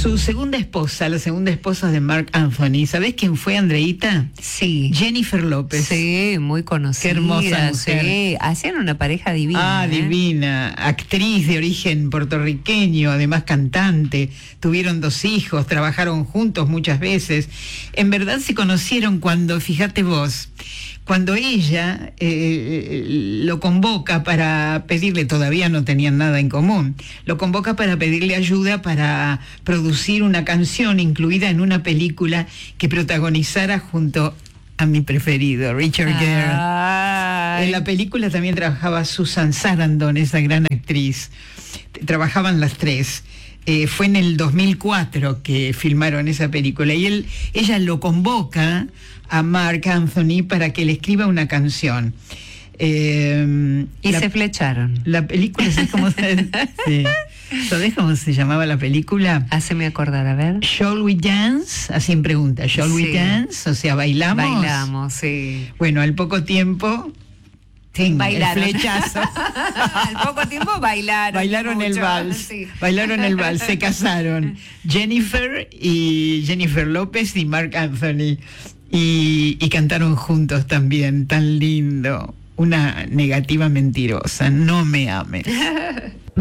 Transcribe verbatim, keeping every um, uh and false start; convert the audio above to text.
Su segunda esposa, la segunda esposa de Marc Anthony, ¿sabés quién fue, Andreita? Sí. Jennifer López. Sí, muy conocida. Qué hermosa mujer. Sí, hacían una pareja divina. Ah, ¿eh? divina. Actriz de origen puertorriqueño, además cantante. Tuvieron dos hijos, trabajaron juntos muchas veces. En verdad se conocieron cuando, fíjate vos, cuando ella eh, lo convoca para pedirle, todavía no tenían nada en común, lo convoca para pedirle ayuda para producir una canción incluida en una película que protagonizara junto a mi preferido, Richard Gere. Ay. En la película también trabajaba Susan Sarandon, esa gran actriz. Trabajaban las tres. Eh, fue en el dos mil cuatro que filmaron esa película y él, ella lo convoca a Marc Anthony para que le escriba una canción. Eh, y la, se flecharon. La película, ¿sabes cómo se, sí. ¿Sabés cómo se llamaba la película? Haceme acordar, a ver. Shall we dance? Así en pregunta. Shall Sí. we dance? O sea, ¿bailamos? Bailamos, sí. Bueno, al poco tiempo... Sí, Bailaron. El flechazo. Al poco tiempo bailaron. Bailaron mucho. el vals. Sí. Bailaron el vals. Se casaron. Jennifer y Jennifer López y Marc Anthony. Y, y cantaron juntos también. Tan lindo. Una negativa mentirosa. No me ames.